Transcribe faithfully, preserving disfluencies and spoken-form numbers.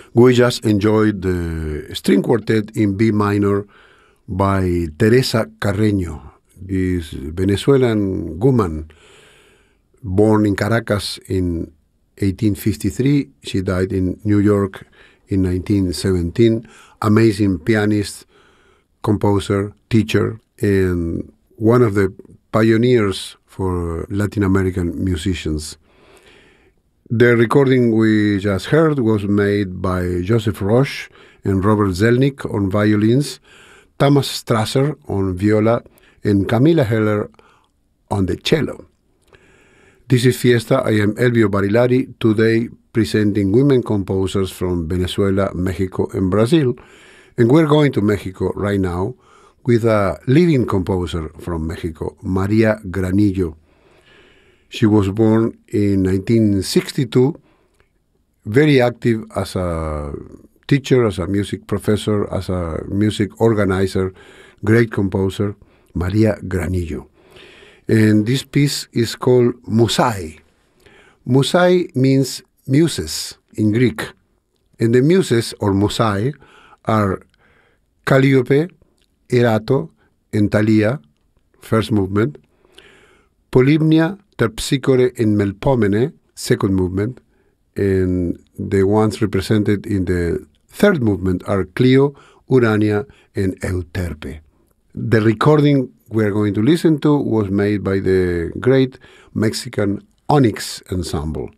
We just enjoyed the string quartet in B minor by Teresa Carreño, this Venezuelan woman born in Caracas in eighteen fifty-three. She died in New York in nineteen seventeen. Amazing pianist, composer, teacher, and one of the pioneers for Latin American musicians. The recording we just heard was made by Joseph Roche and Robert Zelnick on violins, Thomas Strasser on viola, and Camila Heller on the cello. This is Fiesta. I am Elvio Barilari, today presenting women composers from Venezuela, Mexico, and Brazil. And we're going to Mexico right now with a living composer from Mexico, Maria Granillo. She was born in nineteen sixty-two, very active as a teacher, as a music professor, as a music organizer, great composer, Maria Granillo. And this piece is called Musai. Musai means muses in Greek. And the muses, or Musai, are Calliope, Erato, and Thalia, first movement, Polymnia, Terpsichore, and Melpomene, second movement, and the ones represented in the third movement are Clio, Urania, and Euterpe. The recording we're going to listen to was made by the great Mexican Onyx Ensemble.